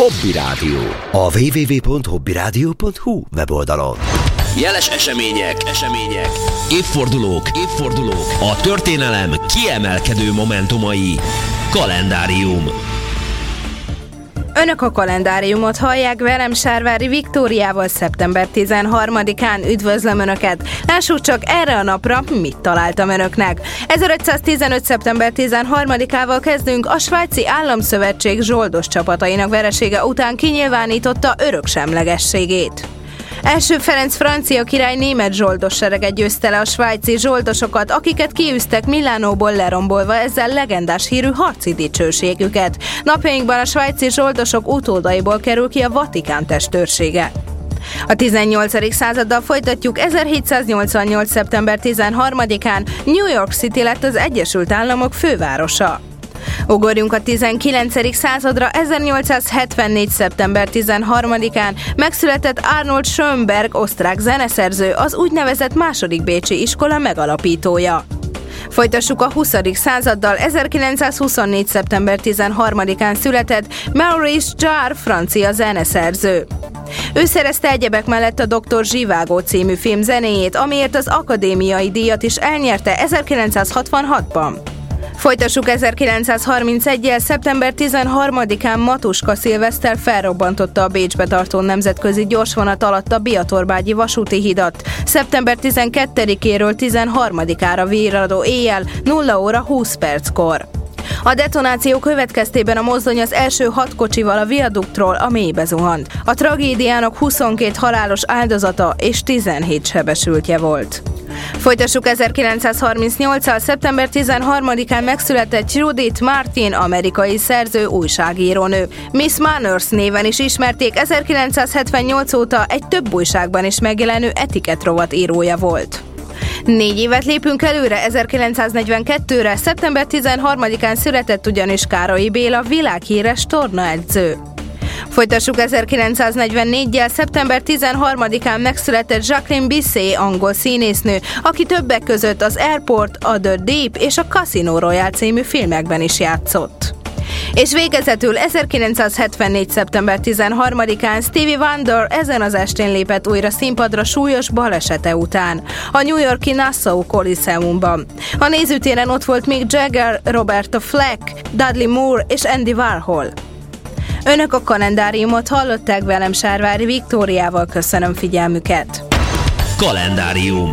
Hobby Rádió. A www.hobbyradio.hu weboldalon. Jeles események, évfordulók, a történelem kiemelkedő momentumai. Kalendárium. Önök a kalendáriumot hallják, velem Sárvári Viktóriával szeptember 13-án. Üdvözlöm Önöket! Lássuk csak erre a napra, mit találtam Önöknek. 1515. szeptember 13-ával kezdünk. A Svájci Államszövetség zsoldos csapatainak veresége után kinyilvánította öröksemlegességét. Első Ferenc francia király német zsoldos sereget győzte le a svájci zsoldosokat, akiket kiűztek Milánóból, lerombolva ezzel legendás hírű harci dicsőségüket. Napjainkban a svájci zsoldosok utódaiból kerül ki a Vatikán testőrsége. A 18. századdal folytatjuk. 1788. szeptember 13-án New York City lett az Egyesült Államok fővárosa. Ugorjunk a 19. századra. 1874. szeptember 13-án megszületett Arnold Schönberg, osztrák zeneszerző, az úgynevezett második bécsi iskola megalapítója. Folytassuk a 20. századdal. 1924. szeptember 13-án született Maurice Jarre, francia zeneszerző. Ő szerezte egyebek mellett a Dr. Zsivágó című film zenéjét, amiért az akadémiai díjat is elnyerte 1966-ban. Folytassuk 1931-jel. Szeptember 13-án Matuska Szilveszter felrobbantotta a Bécsbe tartó nemzetközi gyorsvonat alatt a Biatorbágyi vasúti hidat. Szeptember 12-éről 13-ára virradó éjjel 0 óra 20 perckor. A detonáció következtében a mozdony az első 6 kocsival a viaduktról a mélybe zuhant. A tragédiának 22 halálos áldozata és 17 sebesültje volt. Folytassuk 1938-al. Szeptember 13-án megszületett Judith Martin, amerikai szerző, újságírónő. Miss Manners néven is ismerték, 1978 óta egy több újságban is megjelenő etiketrovat írója volt. 4 évet lépünk előre. 1942-re. Szeptember 13-án született ugyanis Károlyi Béla, világhíres tornaedző. Folytassuk 1944-jel. Szeptember 13-án megszületett Jacqueline Bisset, angol színésznő, aki többek között az Airport, a The Deep és a Casino Royale című filmekben is játszott. És végezetül 1974. szeptember 13-án Stevie Wonder ezen az estén lépett újra színpadra súlyos balesete után, a New York-i Nassau Coliseumban. A nézőtéren ott volt Mick Jagger, Roberta Flack, Dudley Moore és Andy Warhol. Önök a kalendáriumot hallották, velem Sárvári Viktóriával. Köszönöm figyelmüket. Kalendárium.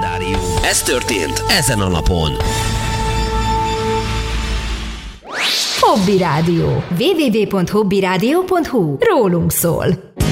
Ez történt ezen a napon. Hobby Rádió. www.hobbyradio.hu. Rólunk szól.